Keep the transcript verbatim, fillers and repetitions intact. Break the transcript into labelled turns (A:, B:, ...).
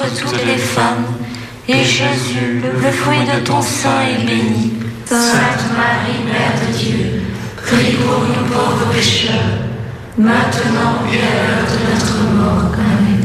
A: entre toutes les femmes, et Jésus, le fruit de ton sein, est béni. Sainte Marie, Mère de Dieu, prie pour nous pauvres pécheurs, maintenant et à l'heure de notre mort. Amen.